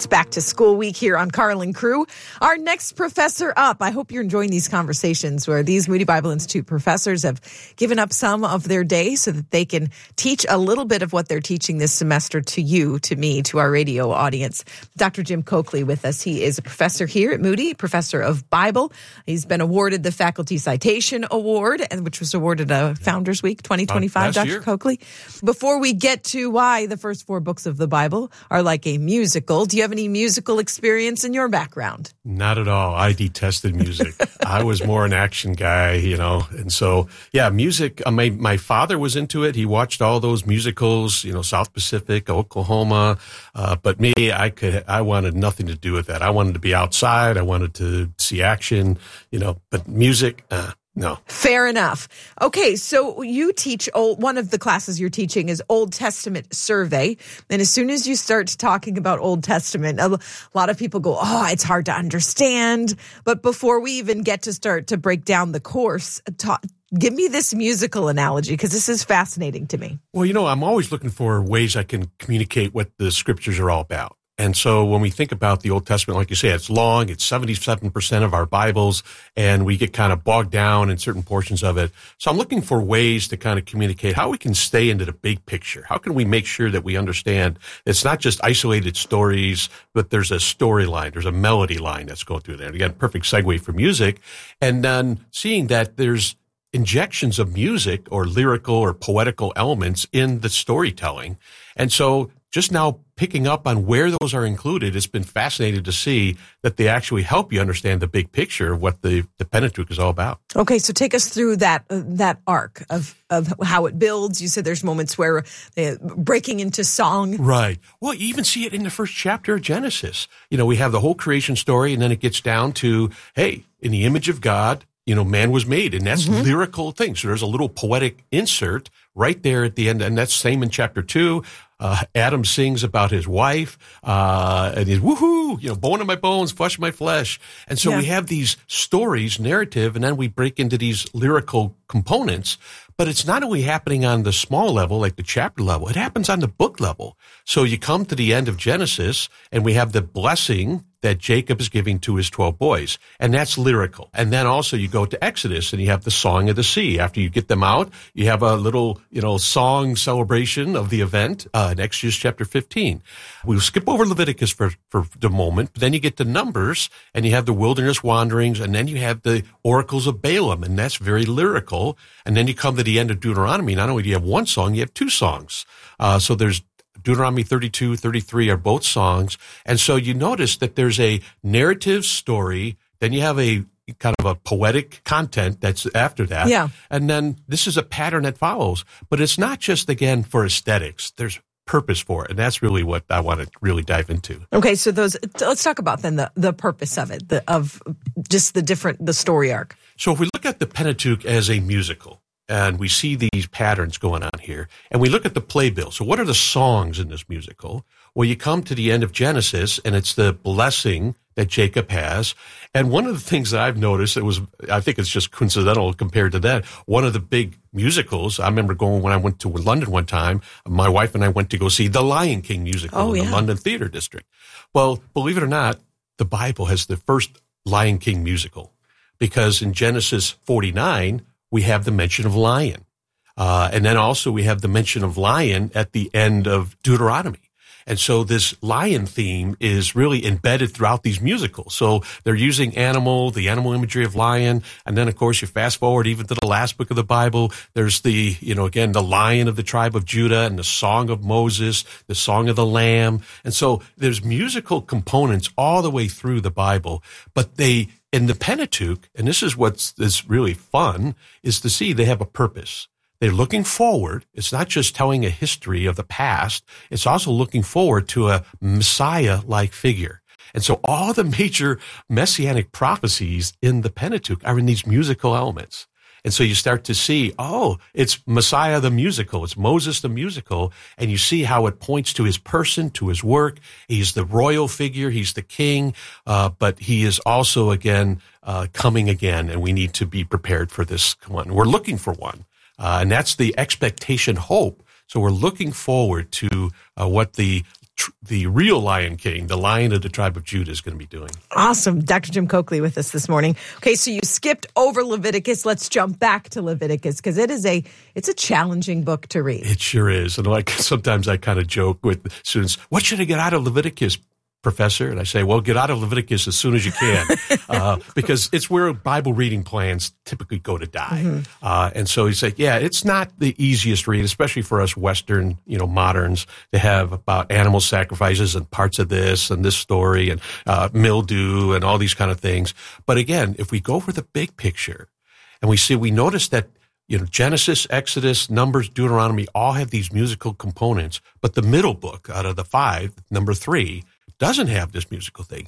It's back to school week here on Carlin Crew. Our next professor up. I hope you're enjoying these conversations where these Moody Bible Institute professors have given up some of their day so that they can teach a little bit of what they're teaching this semester to you, to me, to our radio audience. Dr. Jim Coakley with us. He is a professor here at Moody, professor of Bible. He's been awarded the Faculty Citation Award, which was awarded a Founders Week 2025, Dr. Coakley. Before we get to why the first 4 books of the Bible are like a musical, do you have any musical experience in your background? Not at all. I detested music. I was more an action guy, and so, music, my father was into it. He watched all those musicals, South Pacific, Oklahoma, but me, I wanted nothing to do with that. I wanted to be outside. I wanted to see action, but music, no. Fair enough. Okay, so you teach, one of the classes you're teaching is Old Testament survey. And as soon as you start talking about Old Testament, a lot of people go, it's hard to understand. But before we even get to start to break down the course, give me this musical analogy, because this is fascinating to me. Well, I'm always looking for ways I can communicate what the scriptures are all about. And so when we think about the Old Testament, like you say, it's long, it's 77% of our Bibles, and we get kind of bogged down in certain portions of it. So I'm looking for ways to kind of communicate how we can stay into the big picture. How can we make sure that we understand it's not just isolated stories, but there's a storyline, there's a melody line that's going through there. Again, perfect segue for music. And then seeing that there's injections of music or lyrical or poetical elements in the storytelling. And so just now picking up on where those are included, it's been fascinating to see that they actually help you understand the big picture of what the Pentateuch is all about. Okay, so take us through that arc of how it builds. You said there's moments where they're breaking into song. Right. Well, you even see it in the first chapter of Genesis. We have the whole creation story, and then it gets down to, hey, in the image of God, man was made, and that's lyrical thing. So there's a little poetic insert right there at the end, and that's same in chapter 2. Adam sings about his wife, and he's woohoo, bone of my bones, flesh of my flesh. And so we have these stories, narrative, and then we break into these lyrical components. But it's not only happening on the small level, like the chapter level, it happens on the book level. So you come to the end of Genesis, and we have the blessing that Jacob is giving to his 12 boys. And that's lyrical. And then also you go to Exodus and you have the Song of the Sea. After you get them out, you have a little, song celebration of the event in Exodus chapter 15. We'll skip over Leviticus for the moment, but then you get to Numbers and you have the wilderness wanderings, and then you have the oracles of Balaam, and that's very lyrical. And then you come to the end of Deuteronomy. Not only do you have one song, you have 2 songs. So there's Deuteronomy 32, 33 are both songs. And so you notice that there's a narrative story, then you have a kind of a poetic content that's after that. Yeah. And then this is a pattern that follows. But it's not just, again, for aesthetics. There's purpose for it. And that's really what I want to really dive into. Okay, so let's talk about then the purpose of it, of just the story arc. So if we look at the Pentateuch as a musical, and we see these patterns going on here, and we look at the playbill. So what are the songs in this musical? Well, you come to the end of Genesis, and it's the blessing that Jacob has. And one of the things that I've noticed, I think it's just coincidental compared to that, one of the big musicals, I remember going when I went to London one time, my wife and I went to go see the Lion King musical in the London Theatre District. Well, believe it or not, the Bible has the first Lion King musical, because in Genesis 49, we have the mention of lion. And then also we have the mention of lion at the end of Deuteronomy. And so this lion theme is really embedded throughout these musicals. So they're using the animal imagery of lion. And then, of course, you fast forward even to the last book of the Bible. There's the lion of the tribe of Judah and the song of Moses, the song of the lamb. And so there's musical components all the way through the Bible. But in the Pentateuch, and this is what's really fun, is to see they have a purpose. They're looking forward. It's not just telling a history of the past. It's also looking forward to a Messiah-like figure. And so all the major messianic prophecies in the Pentateuch are in these musical elements. And so you start to see, it's Messiah the musical, it's Moses the musical, and you see how it points to his person, to his work. He's the royal figure, he's the king, but he is also, again, coming again, and we need to be prepared for this one. We're looking for one. And that's the expectation hope. So we're looking forward to what the the real Lion King, the Lion of the tribe of Judah, is going to be doing. Awesome. Dr. Jim Coakley with us this morning. Okay, so you skipped over Leviticus. Let's jump back to Leviticus because it's a challenging book to read. It sure is. And like sometimes I kind of joke with students, what should I get out of Leviticus, Professor? And I say, well, get out of Leviticus as soon as you can, because it's where Bible reading plans typically go to die. Mm-hmm. And so you say, yeah, it's not the easiest read, especially for us Western, moderns, to have about animal sacrifices and parts of this and this story and mildew and all these kind of things. But again, if we go for the big picture and we notice that Genesis, Exodus, Numbers, Deuteronomy all have these musical components, but the middle book out of the 5, number 3, doesn't have this musical thing,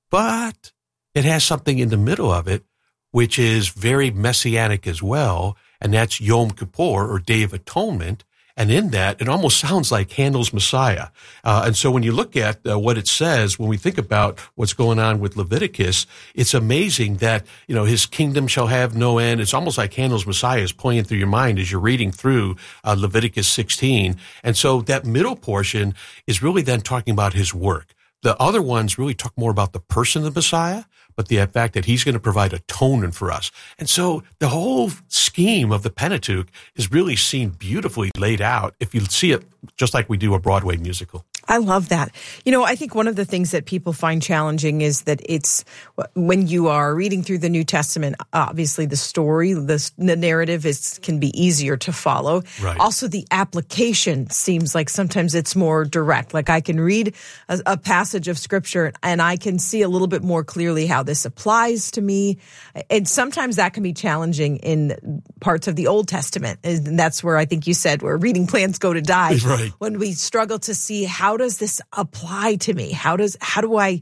but it has something in the middle of it, which is very messianic as well, and that's Yom Kippur, or Day of Atonement. And in that, it almost sounds like Handel's Messiah. And so when you look at what it says, when we think about what's going on with Leviticus, it's amazing that, his kingdom shall have no end. It's almost like Handel's Messiah is playing through your mind as you're reading through Leviticus 16. And so that middle portion is really then talking about his work. The other ones really talk more about the person of the Messiah, but the fact that he's going to provide atonement for us. And so the whole scheme of the Pentateuch is really seen beautifully laid out if you see it just like we do a Broadway musical. I love that. I think one of the things that people find challenging is that it's when you are reading through the New Testament, obviously the story, the narrative can be easier to follow. Right. Also, the application seems like sometimes it's more direct. Like I can read a passage of scripture and I can see a little bit more clearly how this applies to me. And sometimes that can be challenging in parts of the Old Testament. And that's where I think you said where reading plans go to die. Right. When we struggle to see how does this apply to me? How do I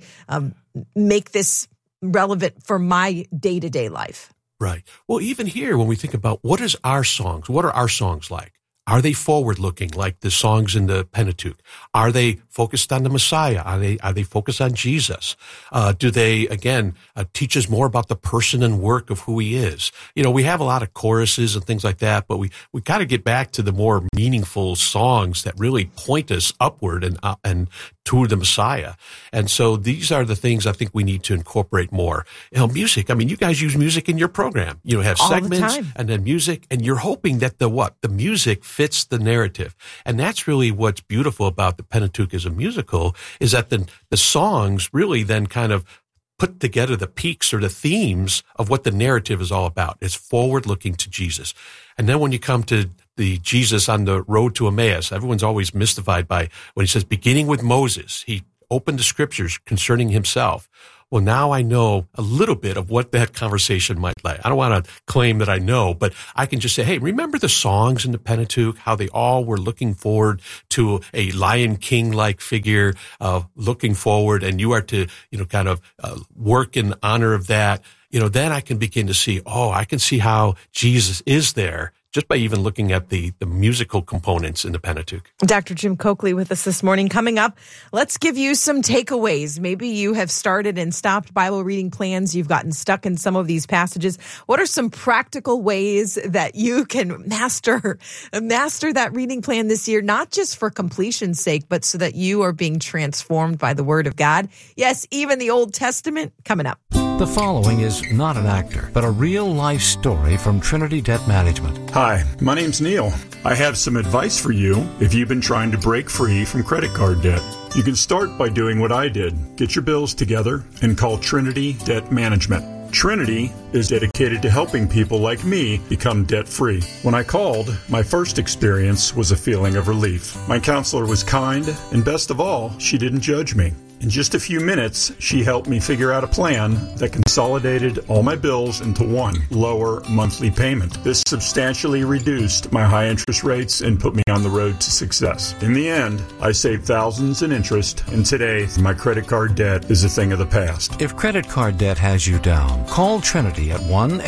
make this relevant for my day-to-day life? Right. Well, even here, when we think about what are our songs like? Are they forward-looking like the songs in the Pentateuch? Are they focused on the Messiah? Are they focused on Jesus? Do they, again, teach us more about the person and work of who he is? We have a lot of choruses and things like that, but we got to get back to the more meaningful songs that really point us upward and to the Messiah. And so these are the things I think we need to incorporate more. Music. I mean, you guys use music in your program. Have all segments the time. And then music, and you're hoping that the music fits the narrative. And that's really what's beautiful about the Pentateuch as a musical, is that the songs really then kind of put together the peaks or the themes of what the narrative is all about. It's forward-looking to Jesus. And then when you come to the Jesus on the road to Emmaus, everyone's always mystified by when he says, beginning with Moses, he opened the scriptures concerning himself. Well, now I know a little bit of what that conversation might like. I don't want to claim that I know, but I can just say, hey, remember the songs in the Pentateuch, how they all were looking forward to a Lion King-like figure, looking forward, and you are to, kind of work in honor of that. Then I can begin to see, I can see how Jesus is there just by even looking at the musical components in the Pentateuch. Dr. Jim Coakley with us this morning. Coming up, let's give you some takeaways. Maybe you have started and stopped Bible reading plans. You've gotten stuck in some of these passages. What are some practical ways that you can master that reading plan this year, not just for completion's sake, but so that you are being transformed by the Word of God? Yes, even the Old Testament, coming up. The following is not an actor, but a real-life story from Trinity Debt Management. Hi, my name's Neil. I have some advice for you if you've been trying to break free from credit card debt. You can start by doing what I did. Get your bills together and call Trinity Debt Management. Trinity is dedicated to helping people like me become debt-free. When I called, my first experience was a feeling of relief. My counselor was kind, and best of all, she didn't judge me. In just a few minutes, she helped me figure out a plan that consolidated all my bills into one lower monthly payment. This substantially reduced my high interest rates and put me on the road to success. In the end, I saved thousands in interest, and today, my credit card debt is a thing of the past. If credit card debt has you down, call Trinity at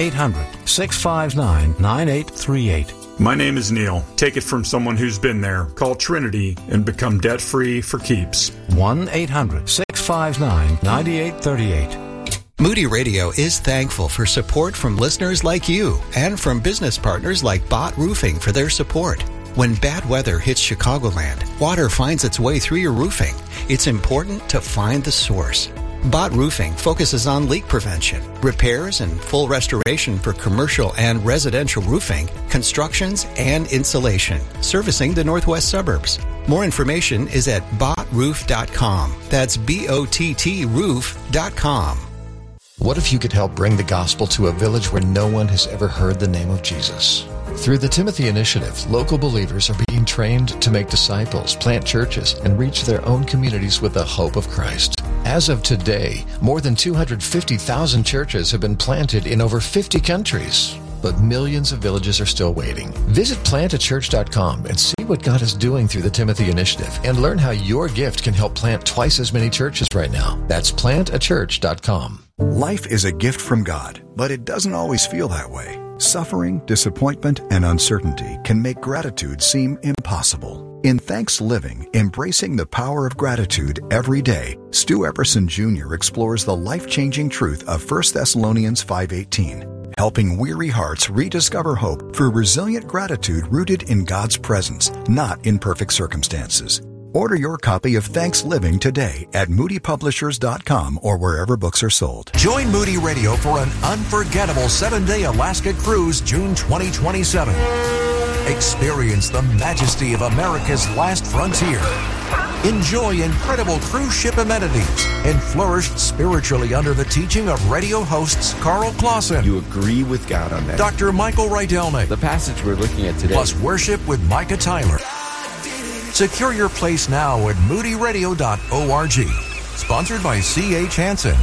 1-800-659-9838. My name is Neil. Take it from someone who's been there. Call Trinity and become debt-free for keeps. 1-800-659-9838. Moody Radio is thankful for support from listeners like you and from business partners like Bott Roofing for their support. When bad weather hits Chicagoland, water finds its way through your roofing. It's important to find the source. Bott Roofing focuses on leak prevention, repairs, and full restoration for commercial and residential roofing, constructions, and insulation, servicing the northwest suburbs. More information is at bottroof.com. That's BOTT roof.com. What if you could help bring the gospel to a village where no one has ever heard the name of Jesus? Through the Timothy Initiative, local believers are being trained to make disciples, plant churches, and reach their own communities with the hope of Christ. As of today, more than 250,000 churches have been planted in over 50 countries. But millions of villages are still waiting. Visit plantachurch.com and see what God is doing through the Timothy Initiative and learn how your gift can help plant twice as many churches right now. That's plantachurch.com. Life is a gift from God, but it doesn't always feel that way. Suffering, disappointment, and uncertainty can make gratitude seem impossible. In Thanks Living, Embracing the Power of Gratitude Every Day, Stu Epperson Jr. explores the life-changing truth of 1 Thessalonians 5:18. Helping weary hearts rediscover hope through resilient gratitude rooted in God's presence, not in perfect circumstances. Order your copy of Thanks Living today at moodypublishers.com or wherever books are sold. Join Moody Radio for an unforgettable 7-day Alaska cruise June 2027. Experience the majesty of America's last frontier. Enjoy incredible cruise ship amenities and flourish spiritually under the teaching of radio hosts Carl Clausen. You agree with God on that. Dr. Michael Rydelnik. The passage we're looking at today. Plus worship with Micah Tyler. Secure your place now at moodyradio.org. Sponsored by C.H. Hansen.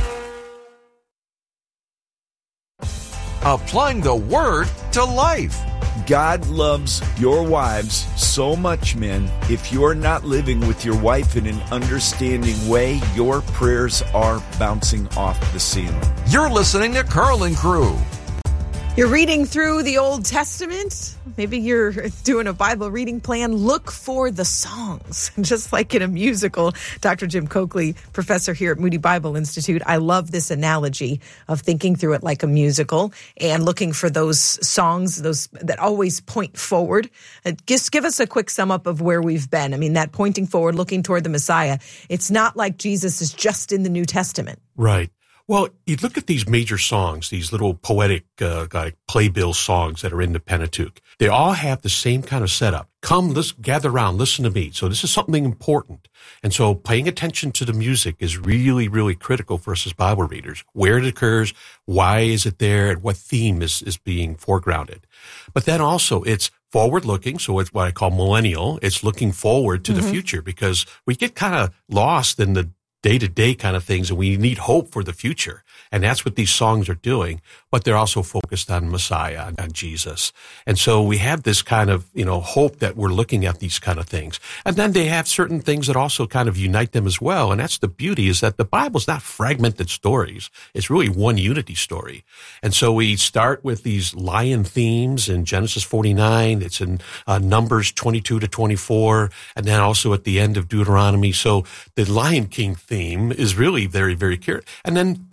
Applying the Word to life. God loves your wives so much, men. If you're not living with your wife in an understanding way, your prayers are bouncing off the ceiling. You're listening to Carl and Crew. You're reading through the Old Testament. Maybe you're doing a Bible reading plan. Look for the songs, just like in a musical. Dr. Jim Coakley, professor here at Moody Bible Institute. I love this analogy of thinking through it like a musical and looking for those songs, those that always point forward. Just give us a quick sum up of where we've been. I mean, that pointing forward, looking toward the Messiah. It's not like Jesus is just in the New Testament. Right. Well, you look at these major songs, these little poetic like playbill songs that are in the Pentateuch. They all have the same kind of setup. Come, let's gather around, listen to me. So this is something important. And so paying attention to the music is really, really critical for us as Bible readers. Where it occurs, why is it there, and what theme is being foregrounded. But then also it's forward-looking, so it's what I call millennial. It's looking forward to the future because we get kind of lost in the day-to-day kind of things, and we need hope for the future. And that's what these songs are doing, but they're also focused on Messiah, on Jesus. And so we have this kind of, hope that we're looking at these kind of things. And then they have certain things that also kind of unite them as well. And that's the beauty, is that the Bible's not fragmented stories. It's really one unity story. And so we start with these lion themes in Genesis 49. It's in Numbers 22 to 24. And then also at the end of Deuteronomy. So the Lion King theme is really very, very clear. And then,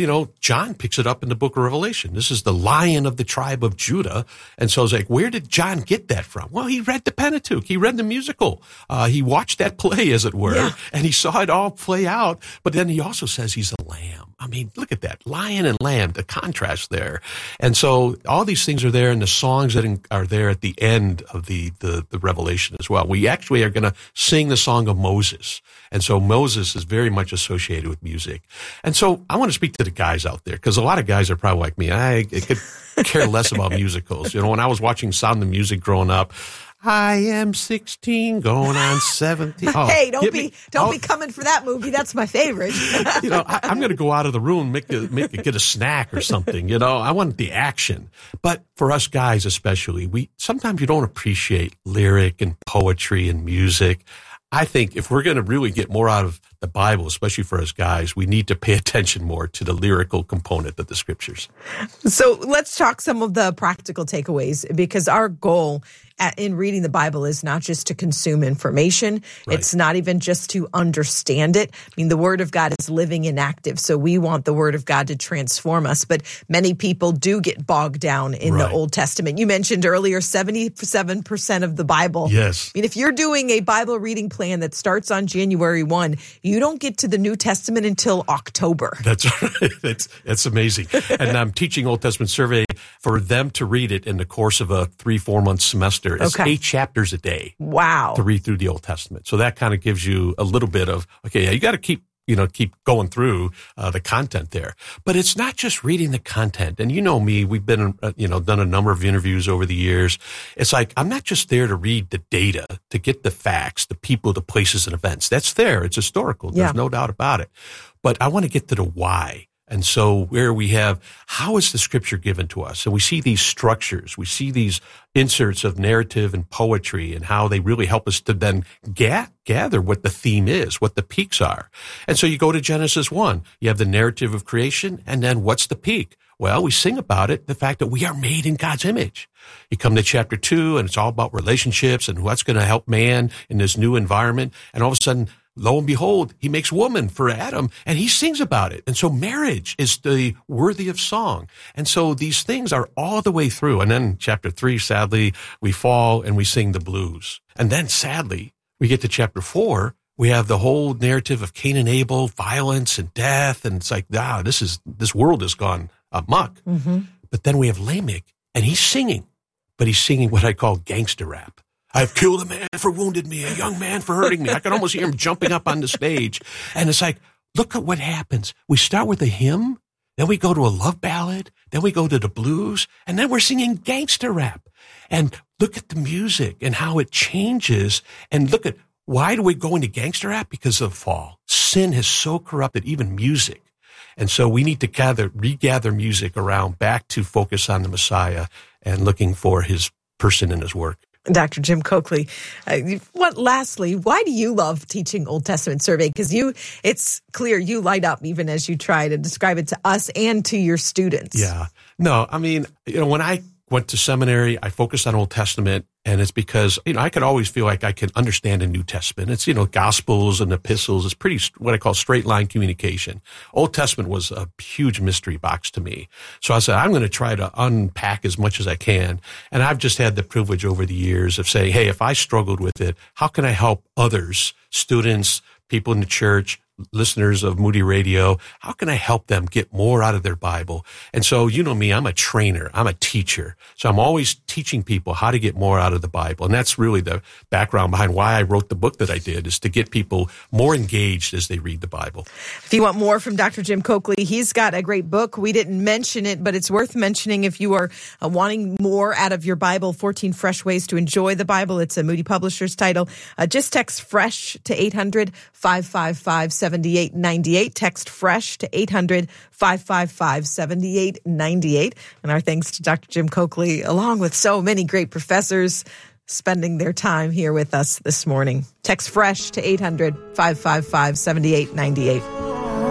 John picks it up in the book of Revelation. This is the Lion of the tribe of Judah. And so it's like, where did John get that from? Well, he read the Pentateuch. He read the musical. He watched that play, as it were, and he saw it all play out. But then he also says he's a lamb. I mean, look at that. Lion and lamb, the contrast there. And so all these things are there, and the songs that are there at the end of the Revelation as well. We actually are going to sing the song of Moses. And so Moses is very much associated with music. And so I want to speak to the guys out there, because a lot of guys are probably like me. I could care less about musicals. When I was watching Sound of Music growing up, I am 16, going on 17. Oh, hey, don't be coming for that movie. That's my favorite. I'm going to go out of the room, get a snack or something. I want the action. But for us guys especially, sometimes you don't appreciate lyric and poetry and music. I think if we're going to really get more out of the Bible, especially for us guys, we need to pay attention more to the lyrical component of the scriptures. So let's talk some of the practical takeaways, because our goal in reading the Bible is not just to consume information. Right. It's not even just to understand it. I mean, the Word of God is living and active, so we want the Word of God to transform us. But many people do get bogged down in the Old Testament. You mentioned earlier 77% of the Bible. Yes. I mean, if you're doing a Bible reading plan that starts on January 1, you don't get to the New Testament until October. That's right. That's amazing. And I'm teaching Old Testament survey for them to read it in the course of a 3-4 month semester. It's 8 chapters a day. Wow. To read through the Old Testament. So that kind of gives you a little bit of, you got to keep going through the content there. But it's not just reading the content. And you know me, we've been, done a number of interviews over the years. It's like, I'm not just there to read the data, to get the facts, the people, the places and events. That's there. It's historical. There's no doubt about it. But I want to get to the why. And so where we have, how is the scripture given to us? And we see these structures, we see these inserts of narrative and poetry and how they really help us to then gather what the theme is, what the peaks are. And so you go to Genesis 1, you have the narrative of creation, and then what's the peak? Well, we sing about it, the fact that we are made in God's image. You come to chapter 2, and it's all about relationships and what's going to help man in this new environment. And all of a sudden, lo and behold, he makes woman for Adam, and he sings about it. And so marriage is the worthy of song. And so these things are all the way through. And then chapter 3, sadly, we fall and we sing the blues. And then sadly, we get to chapter 4, we have the whole narrative of Cain and Abel, violence and death. And it's like, this world has gone amok. Mm-hmm. But then we have Lamech, and he's singing, but he's singing what I call gangster rap. I've killed a man for wounded me, a young man for hurting me. I can almost hear him jumping up on the stage. And it's like, look at what happens. We start with a hymn, then we go to a love ballad, then we go to the blues, and then we're singing gangster rap. And look at the music and how it changes. And look at, why do we go into gangster rap? Because of the fall. Sin has so corrupted even music. And so we need to regather music around back to focus on the Messiah and looking for his person and his work. Dr. Jim Coakley, lastly, why do you love teaching Old Testament survey? Because it's clear you light up even as you try to describe it to us and to your students. Yeah. No, I mean, when I went to seminary, I focused on Old Testament, and it's because, I could always feel like I can understand a New Testament. It's, Gospels and epistles. It's pretty, what I call straight line communication. Old Testament was a huge mystery box to me. So I said, I'm going to try to unpack as much as I can. And I've just had the privilege over the years of saying, hey, if I struggled with it, how can I help others, students, people in the church, listeners of Moody Radio, how can I help them get more out of their Bible? And so, you know me, I'm a trainer, I'm a teacher. So I'm always teaching people how to get more out of the Bible. And that's really the background behind why I wrote the book that I did, is to get people more engaged as they read the Bible. If you want more from Dr. Jim Coakley, he's got a great book. We didn't mention it, but it's worth mentioning if you are wanting more out of your Bible, 14 Fresh Ways to Enjoy the Bible. It's a Moody Publishers title. Just text FRESH to 800-555-7898. Text FRESH to 800-555-7898. And our thanks to Dr. Jim Coakley, along with so many great professors spending their time here with us this morning. Text FRESH to 800-555-7898.